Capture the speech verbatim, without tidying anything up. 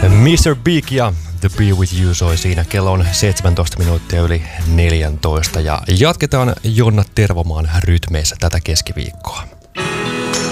mister Big ja The Be With You soi siinä. Kello on seitsemäntoista minuuttia yli neljätoista ja jatketaan Jonna Tervomaan rytmeissä tätä keskiviikkoa.